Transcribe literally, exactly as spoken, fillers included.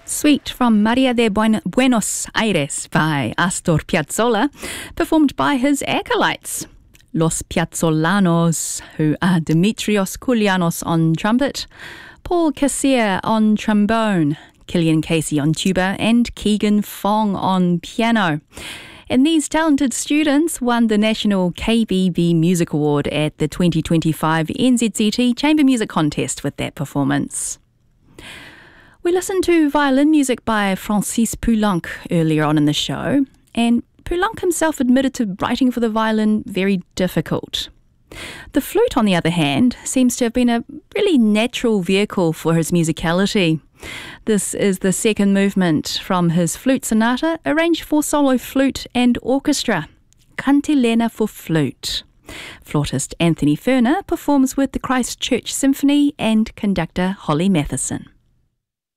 Suite from Maria de Buen- Buenos Aires by Astor Piazzolla, performed by his acolytes, Los Piazzolanos, who are Dimitrios Koulianos on trumpet, Paul Kassier on trombone, Killian Casey on tuba, and Keegan Fong on piano. And these talented students won the National K B B Music Award at the twenty twenty-five N Z Z T Chamber Music Contest with that performance. We listened to violin music by Francis Poulenc earlier on in the show, and Poulenc himself admitted to writing for the violin very difficult. The flute, on the other hand, seems to have been a really natural vehicle for his musicality. This is the second movement from his flute sonata, arranged for solo flute and orchestra, Cantilena for flute. Flautist Anthony Ferner performs with the Christchurch Symphony and conductor Holly Matheson.